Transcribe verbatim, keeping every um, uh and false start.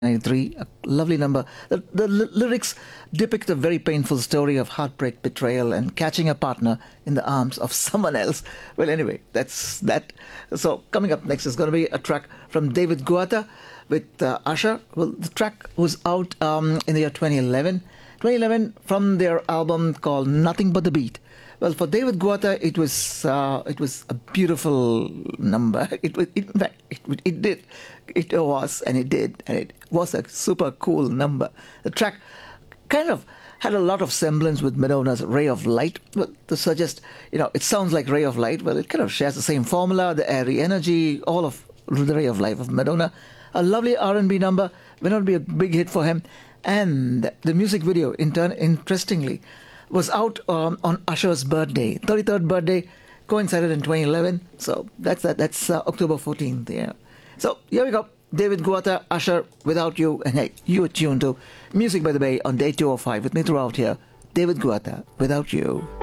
ninety-three, a lovely number. The, the l- lyrics depict a very painful story of heartbreak, betrayal, and catching a partner in the arms of someone else. Well, anyway, that's that. So, coming up next is going to be a track from David Guetta with uh, Usher. Well, the track was out um, in the year twenty eleven. twenty eleven from their album called Nothing But the Beat. Well, for David Guetta, it was uh, it was a beautiful number. It was, in fact, it, it did, it was, and it did, and it was a super cool number. The track kind of had a lot of semblance with Madonna's "Ray of Light." Well, to suggest, you know, it sounds like "Ray of Light." Well, it kind of shares the same formula, the airy energy, all of the "Ray of Life" of Madonna. A lovely R and B number. May not be a big hit for him, and the music video, in turn, interestingly, was out um, on Usher's birthday, thirty-third birthday, coincided in twenty eleven. So that's that. That's uh, October fourteenth. Yeah. So here we go. David Guetta, Usher, Without You, and hey, you are tuned to Music by the Bay on Day two oh five with me throughout here. David Guetta, Without You.